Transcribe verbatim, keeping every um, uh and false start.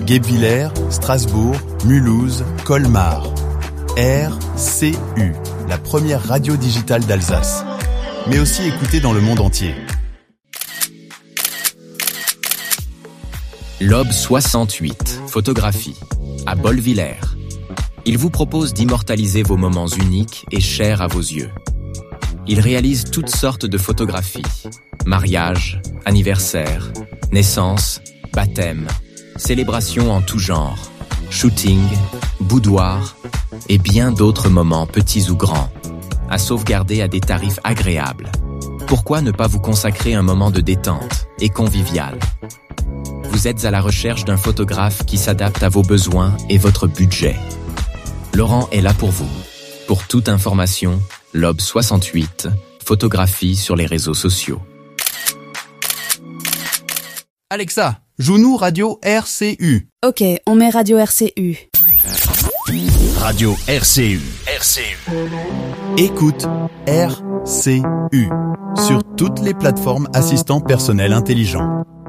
Guebwiller, Strasbourg, Mulhouse, Colmar. R C U, la première radio digitale d'Alsace. Mais aussi écoutée dans le monde entier. Lobe soixante-huit, photographie, à Bolvillers. Il vous propose d'immortaliser vos moments uniques et chers à vos yeux. Il réalise toutes sortes de photographies. Mariage, anniversaire, naissance, baptême, célébrations en tout genre, shooting, boudoir et bien d'autres moments petits ou grands, à sauvegarder à des tarifs agréables. Pourquoi ne pas vous consacrer un moment de détente et convivial ? Vous êtes à la recherche d'un photographe qui s'adapte à vos besoins et votre budget. Laurent est là pour vous. Pour toute information, Lobe soixante-huit, photographie sur les réseaux sociaux. Alexa, joue-nous Radio R C U. Ok, on met Radio R C U. Radio R C U. R C U. Écoute R C U sur toutes les plateformes assistants personnels intelligents.